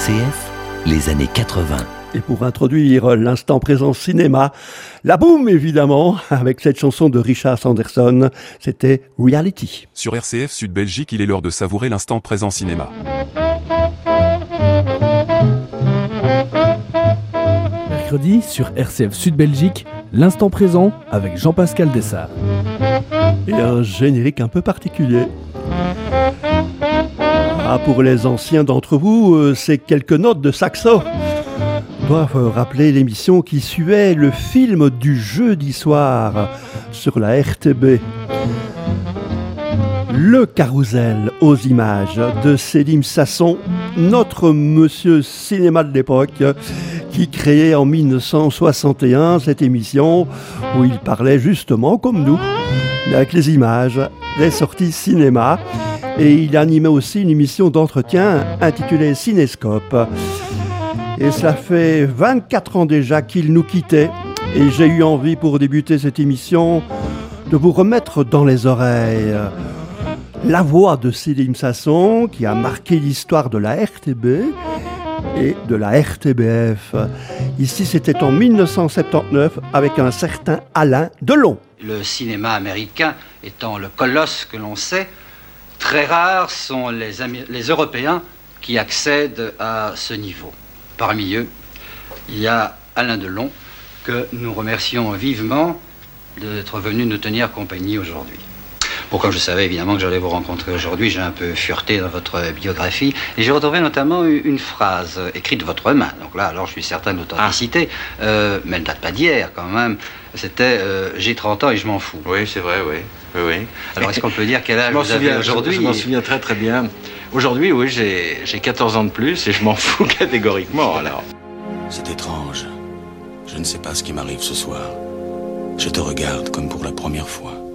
RCF, les années 80. Et pour introduire l'instant présent cinéma, la boum évidemment, avec cette chanson de Richard Sanderson, c'était Reality. Sur RCF Sud Belgique, il est l'heure de savourer l'instant présent cinéma. Mercredi, sur RCF Sud Belgique, l'instant présent avec Jean-Pascal Dessart. Et un générique un peu particulier. Pour les anciens d'entre vous, c'est quelques notes de saxo. Doivent rappeler l'émission qui suivait le film du jeudi soir sur la RTB. Le carrousel aux images de Selim Sasson, notre monsieur cinéma de l'époque, qui créait en 1961 cette émission où il parlait justement comme nous, avec les images, les sorties cinéma. Et il animait aussi une émission d'entretien intitulée Cinéscope. Et cela fait 24 ans déjà qu'il nous quittait. Et j'ai eu envie, pour débuter cette émission, de vous remettre dans les oreilles la voix de Selim Sasson, qui a marqué l'histoire de la RTB et de la RTBF. Ici, c'était en 1979 avec un certain Alain Delon. Le cinéma américain étant le colosse que l'on sait, très rares sont les Européens qui accèdent à ce niveau. Parmi eux, il y a Alain Delon, que nous remercions vivement d'être venu nous tenir compagnie aujourd'hui. Bon, comme je savais évidemment que j'allais vous rencontrer aujourd'hui, j'ai un peu fureté dans votre biographie, et j'ai retrouvé notamment une phrase écrite de votre main. Donc là, alors je suis certain de l'authenticité, mais elle ne date pas d'hier quand même. C'était « J'ai 30 ans et je m'en fous ». Oui, c'est vrai, oui. Oui. Alors, est-ce qu'on peut dire quel âge vous avez aujourd'hui ? Je m'en souviens très très bien. Aujourd'hui, oui, j'ai 14 ans de plus et je m'en fous catégoriquement, alors. C'est étrange. Je ne sais pas ce qui m'arrive ce soir. Je te regarde comme pour la première fois.